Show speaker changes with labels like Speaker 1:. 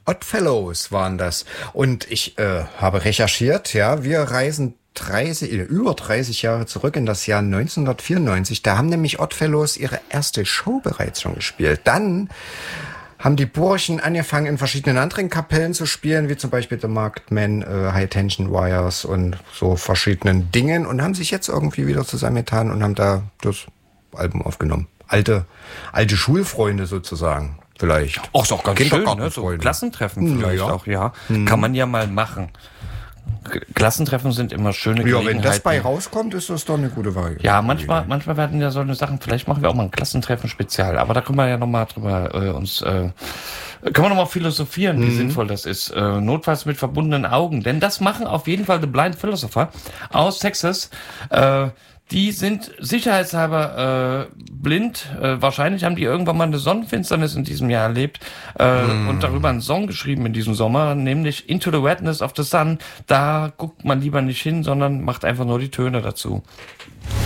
Speaker 1: Oddfellows waren das. Und ich habe recherchiert, ja, wir reisen über 30 Jahre zurück in das Jahr 1994. Da haben nämlich Oddfellows ihre erste Show bereits schon gespielt. Dann haben die Burschen angefangen, in verschiedenen anderen Kapellen zu spielen, wie zum Beispiel The Marked Men, High Tension Wires und so verschiedenen Dingen und haben sich jetzt irgendwie wieder zusammengetan und haben da das Album aufgenommen. Alte Schulfreunde sozusagen, vielleicht.
Speaker 2: Auch ist auch ganz schön, ne? So Klassentreffen vielleicht auch, ja. Kann man ja mal machen. Klassentreffen sind immer schöne Gelegenheiten.
Speaker 1: Ja, wenn das bei rauskommt, ist das doch eine gute Wahl.
Speaker 2: Ja, manchmal werden ja so eine Sachen, vielleicht machen wir auch mal ein Klassentreffen-Spezial, aber da können wir ja nochmal drüber können wir nochmal philosophieren, wie sinnvoll das ist. Notfalls mit verbundenen Augen, denn das machen auf jeden Fall The Blind Philosopher aus Texas. Die sind sicherheitshalber blind. Wahrscheinlich haben die irgendwann mal eine Sonnenfinsternis in diesem Jahr erlebt und darüber einen Song geschrieben in diesem Sommer, nämlich Into the Redness of the Sun. Da guckt man lieber nicht hin, sondern macht einfach nur die Töne dazu.